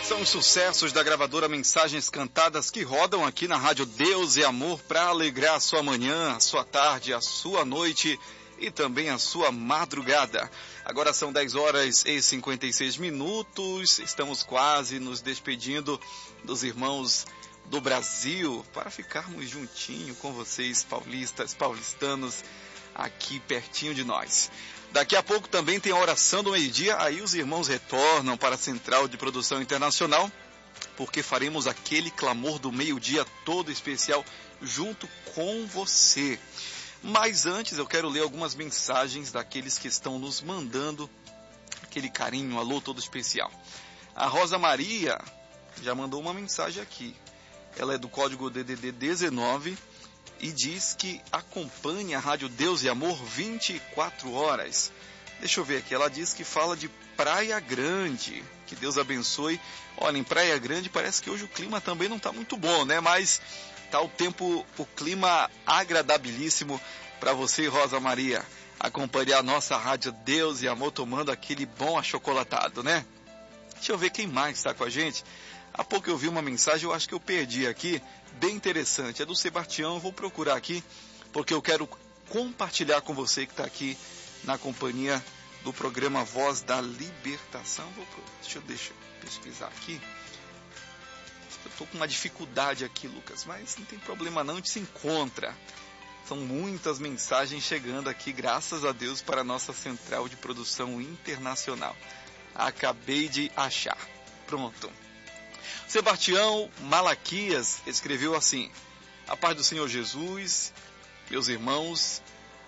São os sucessos da gravadora Mensagens Cantadas que rodam aqui na Rádio Deus e Amor para alegrar a sua manhã, a sua tarde, a sua noite e também a sua madrugada. Agora são 10 horas e 56 minutos, estamos quase nos despedindo dos irmãos do Brasil para ficarmos juntinho com vocês, paulistas, paulistanos, aqui pertinho de nós. Daqui a pouco também tem a oração do meio-dia, aí os irmãos retornam para a Central de Produção Internacional, porque faremos aquele clamor do meio-dia todo especial junto com você. Mas antes eu quero ler algumas mensagens daqueles que estão nos mandando aquele carinho, alô todo especial. A Rosa Maria já mandou uma mensagem aqui. Ela é do código DDD 19 e diz que acompanha a Rádio Deus e Amor 24 horas. Deixa eu ver aqui, ela diz que fala de Praia Grande. Que Deus abençoe. Olha, em Praia Grande parece que hoje o clima também não está muito bom, né? Mas tá o clima agradabilíssimo para você, Rosa Maria, acompanhar a nossa Rádio Deus e Amor tomando aquele bom achocolatado, né? Deixa eu ver quem mais está com a gente. Há pouco eu vi uma mensagem, eu acho que eu perdi aqui, bem interessante. É do Sebastião, eu vou procurar aqui, porque eu quero compartilhar com você que está aqui na companhia do programa Voz da Libertação. Deixa eu pesquisar aqui. Eu estou com uma dificuldade aqui, Lucas, mas não tem problema não, a gente se encontra. São muitas mensagens chegando aqui, graças a Deus, para a nossa Central de Produção Internacional. Acabei de achar. Pronto. Sebastião Malaquias escreveu assim: a paz do Senhor Jesus, meus irmãos.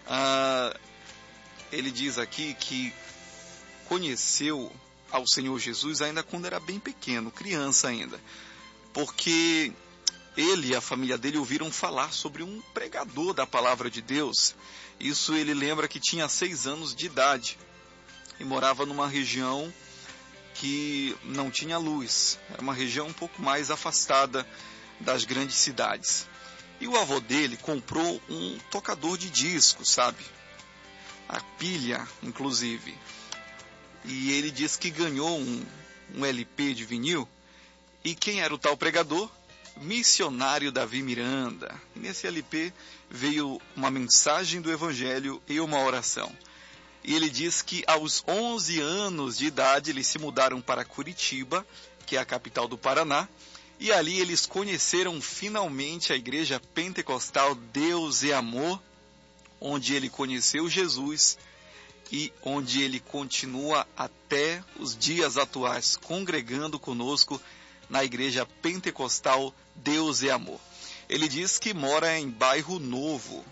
Ele diz aqui que conheceu ao Senhor Jesus ainda quando era bem pequeno, criança ainda, porque ele e a família dele ouviram falar sobre um pregador da palavra de Deus. Isso ele lembra que tinha 6 anos de idade e morava numa região que não tinha luz, era uma região um pouco mais afastada das grandes cidades. E o avô dele comprou um tocador de discos, sabe? A pilha, inclusive. E ele disse que ganhou um LP de vinil. E quem era o tal pregador? Missionário Davi Miranda. E nesse LP veio uma mensagem do Evangelho e uma oração. E ele diz que aos 11 anos de idade eles se mudaram para Curitiba, que é a capital do Paraná, e ali eles conheceram finalmente a igreja pentecostal Deus e Amor, onde ele conheceu Jesus e onde ele continua até os dias atuais, congregando conosco na igreja pentecostal Deus e Amor. Ele diz que mora em Bairro Novo,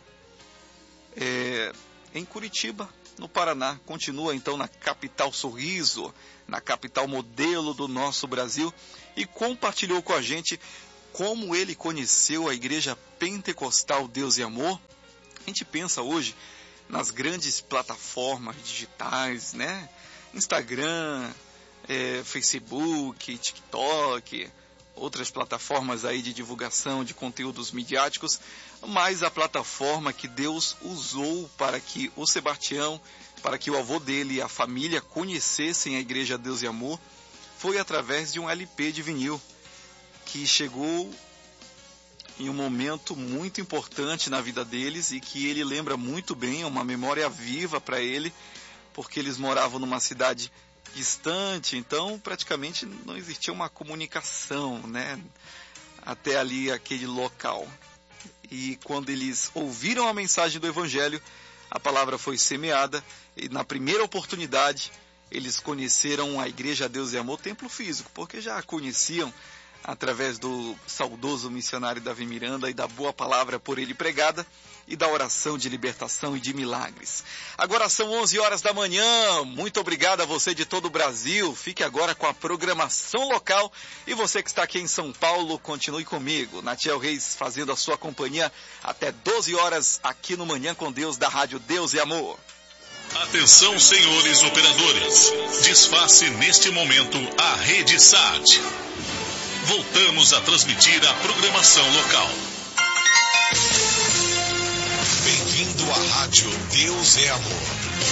em Curitiba, no Paraná. Continua então na capital Sorriso, na capital modelo do nosso Brasil, e compartilhou com a gente como ele conheceu a igreja pentecostal Deus e Amor. A gente pensa hoje nas grandes plataformas digitais, né? Instagram, Facebook, TikTok, outras plataformas aí de divulgação de conteúdos midiáticos, mas a plataforma que Deus usou para que o Sebastião, para que o avô dele e a família conhecessem a Igreja Deus e Amor, foi através de um LP de vinil, que chegou em um momento muito importante na vida deles e que ele lembra muito bem, é uma memória viva para ele, porque eles moravam numa cidade distante, então praticamente não existia uma comunicação, né, até ali aquele local. E quando eles ouviram a mensagem do Evangelho, a palavra foi semeada e na primeira oportunidade eles conheceram a Igreja Deus e Amor, templo físico, porque já a conheciam através do saudoso missionário Davi Miranda e da boa palavra por ele pregada e da oração de libertação e de milagres. Agora são 11 horas da manhã, muito obrigado a você de todo o Brasil, fique agora com a programação local e você que está aqui em São Paulo, continue comigo, Natiel Reis fazendo a sua companhia até 12 horas aqui no Manhã com Deus da Rádio Deus e Amor. Atenção, senhores operadores, desface neste momento a rede SAT. Voltamos a transmitir a programação local. Bem-vindo à Rádio Deus é Amor.